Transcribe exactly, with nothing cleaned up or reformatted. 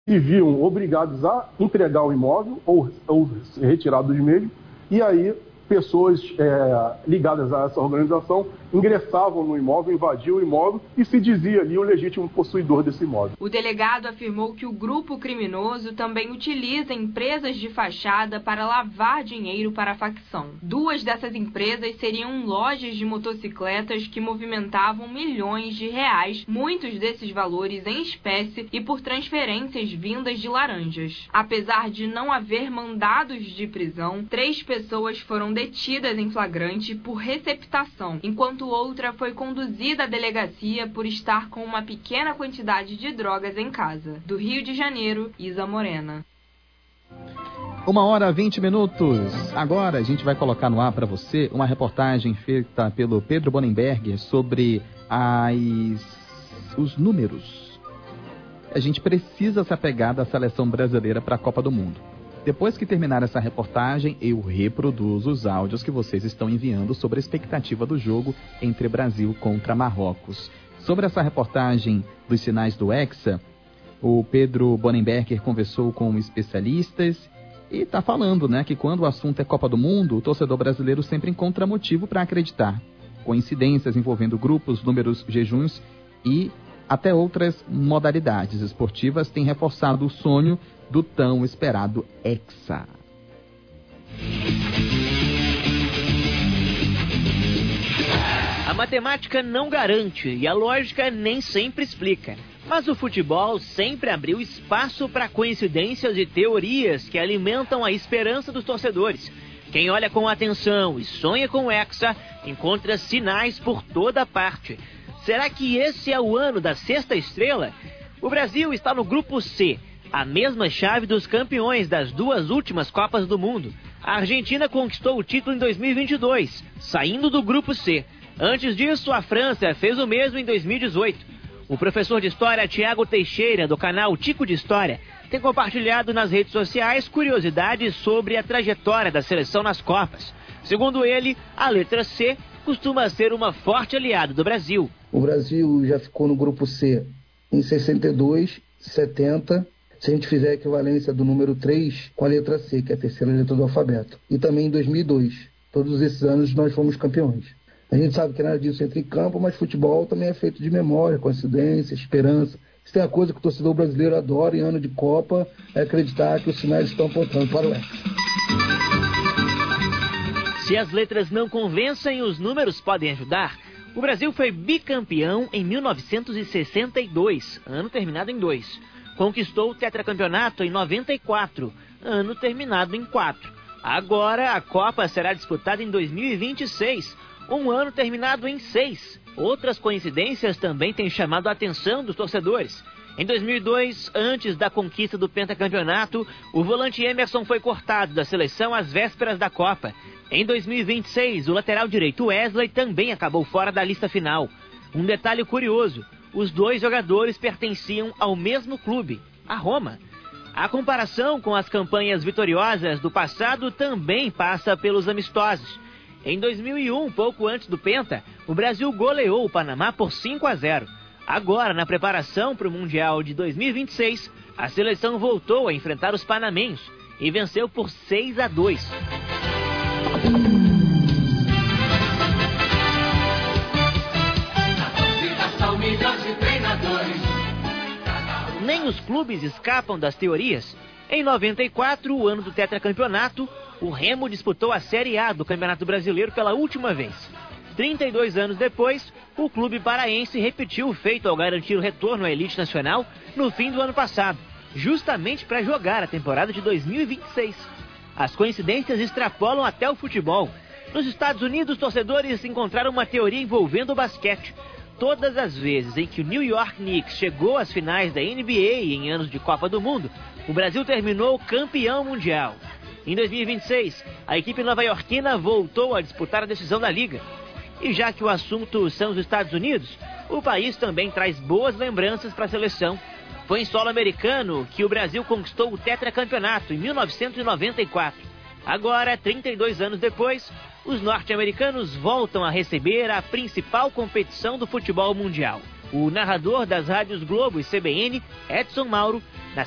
e viam obrigados a entregar o imóvel ou, ou retirar dos mesmos, e aí pessoas é, ligadas a essa organização ingressavam no imóvel, invadiam o imóvel e se dizia ali o legítimo possuidor desse imóvel. O delegado afirmou que o grupo criminoso também utiliza empresas de fachada para lavar dinheiro para a facção. Duas dessas empresas seriam lojas de motocicletas que movimentavam milhões de reais, muitos desses valores em espécie e por transferências vindas de Laranjas. Apesar de não haver mandados de prisão, três pessoas foram detidas em flagrante por receptação, enquanto outra foi conduzida à delegacia por estar com uma pequena quantidade de drogas em casa. Do Rio de Janeiro, Isa Morena. Uma hora, vinte minutos. Agora a gente vai colocar no ar para você uma reportagem feita pelo Pedro Bonenberger sobre as... os números. A gente precisa se apegar da seleção brasileira para a Copa do Mundo. Depois que terminar essa reportagem, eu reproduzo os áudios que vocês estão enviando sobre a expectativa do jogo entre Brasil contra Marrocos. Sobre essa reportagem dos sinais do Hexa, o Pedro Bonenberger conversou com especialistas e está falando, né, que quando o assunto é Copa do Mundo, o torcedor brasileiro sempre encontra motivo para acreditar. Coincidências envolvendo grupos, números, jejuns e até outras modalidades esportivas têm reforçado o sonho do tão esperado Hexa. A matemática não garante e a lógica nem sempre explica. Mas o futebol sempre abriu espaço para coincidências e teorias que alimentam a esperança dos torcedores. Quem olha com atenção e sonha com o Hexa encontra sinais por toda parte. Será que esse é o ano da sexta estrela? O Brasil está no grupo C, a mesma chave dos campeões das duas últimas Copas do Mundo. A Argentina conquistou o título em dois mil e vinte e dois, saindo do grupo C. Antes disso, a França fez o mesmo em dois mil e dezoito. O professor de História Tiago Teixeira, do canal Tico de História, tem compartilhado nas redes sociais curiosidades sobre a trajetória da seleção nas Copas. Segundo ele, a letra C costuma ser uma forte aliada do Brasil. O Brasil já ficou no grupo C em sessenta e dois, setenta, se a gente fizer a equivalência do número três com a letra C, que é a terceira letra do alfabeto. E também em dois mil e dois. Todos esses anos nós fomos campeões. A gente sabe que nada disso entra em campo, mas futebol também é feito de memória, coincidência, esperança. Isso tem uma coisa que o torcedor brasileiro adora em ano de Copa, é acreditar que os sinais estão apontando para o Hexa. Se as letras não convencem, os números podem ajudar. O Brasil foi bicampeão em mil novecentos e sessenta e dois, ano terminado em dois. Conquistou o tetracampeonato em noventa e quatro, ano terminado em quatro. Agora a Copa será disputada em dois mil e vinte e seis, um ano terminado em seis. Outras coincidências também têm chamado a atenção dos torcedores. Em dois mil e dois, antes da conquista do pentacampeonato, o volante Emerson foi cortado da seleção às vésperas da Copa. Em dois mil e vinte e seis, o lateral direito Wesley também acabou fora da lista final. Um detalhe curioso, os dois jogadores pertenciam ao mesmo clube, a Roma. A comparação com as campanhas vitoriosas do passado também passa pelos amistosos. Em dois mil e um, pouco antes do Penta, o Brasil goleou o Panamá por cinco a zero. Agora, na preparação para o Mundial de dois mil e vinte e seis, a seleção voltou a enfrentar os panamenhos e venceu por seis a dois. Nem os clubes escapam das teorias. Em noventa e quatro, o ano do tetracampeonato, o Remo disputou a Série A do Campeonato Brasileiro pela última vez. trinta e dois anos depois, o clube paraense repetiu o feito ao garantir o retorno à elite nacional no fim do ano passado, justamente para jogar a temporada de dois mil e vinte e seis. As coincidências extrapolam até o futebol. Nos Estados Unidos, torcedores encontraram uma teoria envolvendo o basquete. Todas as vezes em que o New York Knicks chegou às finais da N B A em anos de Copa do Mundo, o Brasil terminou campeão mundial. Em dois mil e vinte e seis, a equipe nova-iorquina voltou a disputar a decisão da Liga. E já que o assunto são os Estados Unidos, o país também traz boas lembranças para a seleção. Foi em solo americano que o Brasil conquistou o tetracampeonato em mil novecentos e noventa e quatro. Agora, trinta e dois anos depois, os norte-americanos voltam a receber a principal competição do futebol mundial. O narrador das rádios Globo e C B N, Edson Mauro, na